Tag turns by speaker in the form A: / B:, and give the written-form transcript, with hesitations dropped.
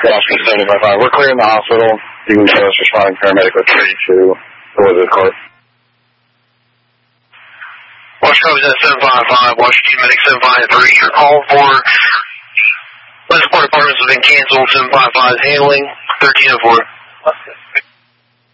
A: Washington 75. We're clearing the hospital. You can tell us responding paramedic with 32. What was it, Court?
B: Washington 755, Washington Medic 753. Your call for support departments have been canceled. 755 is handling. 1304.